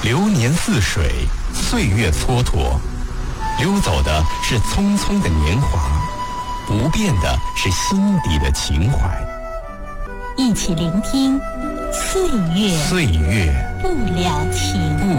流年似水，岁月蹉跎，溜走的是匆匆的年华，不变的是心底的情怀。 一起聆听岁月不了情。